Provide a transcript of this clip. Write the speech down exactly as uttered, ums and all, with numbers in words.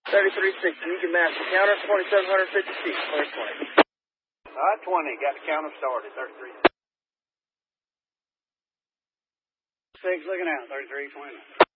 thirty-three sixty, you can match the counter, twenty-seven fifty feet, clear twenty. All right, twenty, got the counter started, thirty-three. Six looking out, thirty-three twenty.